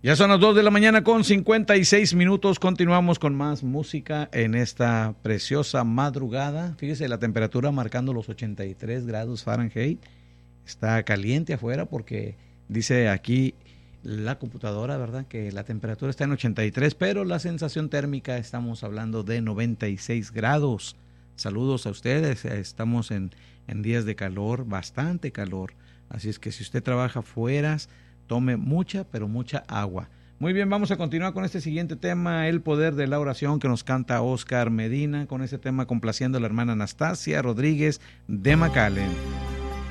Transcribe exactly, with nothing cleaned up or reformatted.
Ya son las dos de la mañana con cincuenta y seis minutos. Continuamos con más música en esta preciosa madrugada. Fíjese, la temperatura marcando los ochenta y tres grados Fahrenheit. Está caliente afuera porque dice aquí la computadora, ¿verdad?, que la temperatura está en ochenta y tres, pero la sensación térmica estamos hablando de noventa y seis grados. Saludos a ustedes. Estamos en, en días de calor, bastante calor. Así es que si usted trabaja afuera, tome mucha, pero mucha agua. Muy bien, vamos a continuar con este siguiente tema, El Poder de la Oración, que nos canta Oscar Medina, con este tema complaciendo a la hermana Anastasia Rodríguez de McAllen.